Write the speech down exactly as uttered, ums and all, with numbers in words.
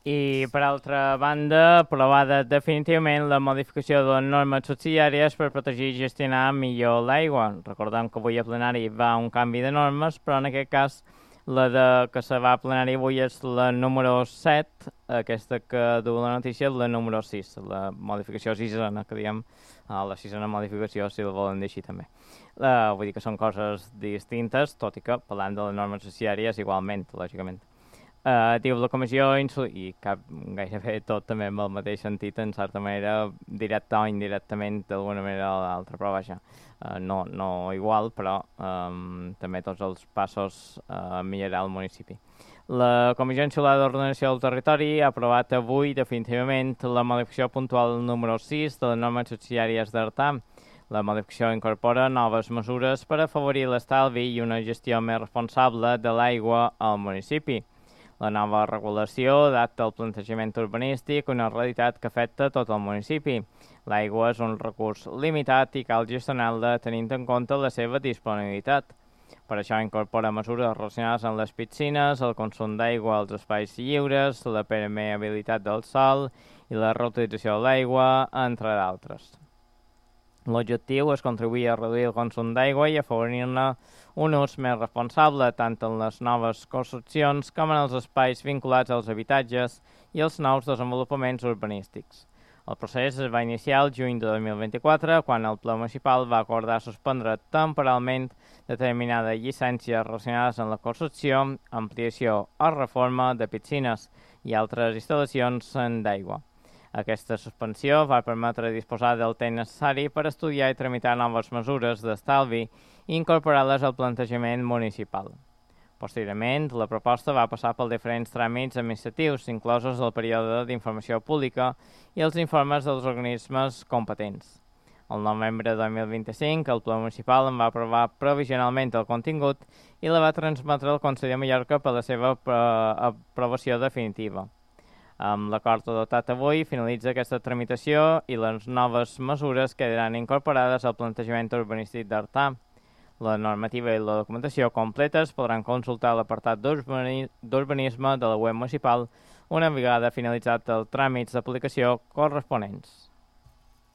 I, per altra banda, aprovada definitivament la modificació de les normes subsidiàries per protegir i gestionar millor l'aigua. Recordem que avui a plenari va un canvi de normes, però en aquest cas la de que se va a plenari avui és la número set, aquesta que du la notícia és la número sis, la modificació sisena, que diem, uh, la sisena modificació, si la volen dir així també. Uh, vull dir que són coses distintes, tot i que parlant de les normes subsidiàries igualment, lògicament. Uh, diu la comissió i cap, gairebé tot també amb el mateix sentit, en certa manera, directa o indirectament d'alguna manera o l'altra, però vaja, uh, no, no igual, però um, també tots els passos a uh, millorar el municipi. La Comissió Insular d'Ordenació del Territori ha aprovat avui definitivament la modificació puntual número sis de les normes subsidiàries d'Artà. La modificació incorpora noves mesures per afavorir l'estalvi i una gestió més responsable de l'aigua al municipi. La nova regulació adapta el plantejament urbanístic a una realitat que afecta tot el municipi. L'aigua és un recurs limitat i cal gestionar-la tenint en compte la seva disponibilitat. Per això incorpora mesures relacionades amb les piscines, el consum d'aigua als espais lliures, la permeabilitat del sòl i la reutilització de l'aigua, entre d'altres. L'objectiu és contribuir a reduir el consum d'aigua i afavorir-ne un ús més responsable tant en les noves construccions com en els espais vinculats als habitatges i els nous desenvolupaments urbanístics. El procés es va iniciar el juny de dos mil vint-i-quatre, quan el Ple Municipal va acordar suspendre temporalment determinades llicències relacionades amb la construcció, ampliació o reforma de piscines i altres instal·lacions d'aigua. Aquesta suspensió va permetre disposar del temps necessari per estudiar i tramitar noves mesures d'estalvi i incorporar-les al plantejament municipal. Posteriorment, la proposta va passar per diferents tràmits administratius, inclosos el període d'informació pública i els informes dels organismes competents. El novembre de dos mil vint-i-cinc, el Ple Municipal en va aprovar provisionalment el contingut i la va transmetre al Consell de Mallorca per la seva aprovació definitiva. Amb l'acord adoptat avui finalitza aquesta tramitació i les noves mesures quedaran incorporades al plantejament urbanístic d'Artà. La normativa i la documentació completes podran consultar l'apartat d'urbanisme de la web municipal una vegada finalitzat els tràmits d'aplicació corresponents.